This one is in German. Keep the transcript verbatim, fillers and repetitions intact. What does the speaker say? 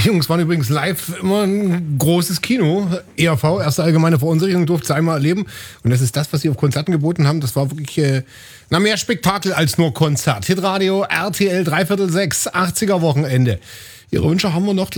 Die Jungs waren übrigens live immer ein großes Kino. E R V, erste allgemeine Verunsicherung, durfte es einmal erleben. Und das ist das, was sie auf Konzerten geboten haben. Das war wirklich äh, na, mehr Spektakel als nur Konzert. Hitradio R T L dreiviertel sechs, achtziger Wochenende. Ihre Wünsche haben wir noch.